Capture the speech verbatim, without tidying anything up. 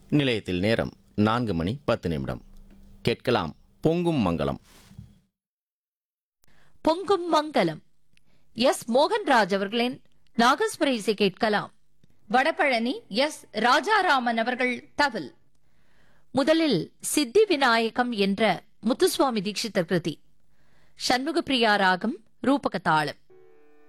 நிலையத்தில் நேரம் நான்கு மணி பத்து நிமிடம். கேட்கலாம் பொங்கும் மங்களம். பொங்கும் மங்கலம் எஸ் மோகன்ராஜ் அவர்களின் நாகஸ்வர இசை கேட்கலாம். வடபழனி எஸ் ராஜாராமன் அவர்கள் தவில். முதலில் சித்தி விநாயகம் என்ற முத்துசுவாமி தீட்சிதர் கிருதி. சண்முகப்பிரியா ராகம், ரூபக தாளம்.